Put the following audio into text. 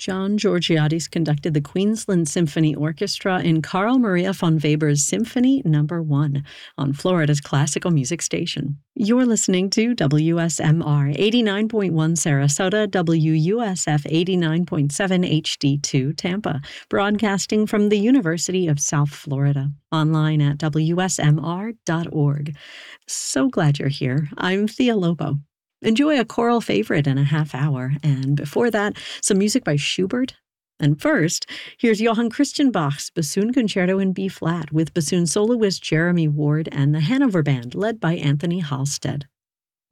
John Georgiades conducted the Queensland Symphony Orchestra in Carl Maria von Weber's Symphony No. 1 on Florida's classical music station. You're listening to WSMR 89.1 Sarasota, WUSF 89.7 HD2 Tampa, broadcasting from the University of South Florida, online at WSMR.org. So glad you're here. I'm Thea Lobo. Enjoy a choral favorite in a half hour, and before that, some music by Schubert. And first, here's Johann Christian Bach's Bassoon Concerto in B-flat with bassoon soloist Jeremy Ward and the Hanover Band led by Anthony Halstead.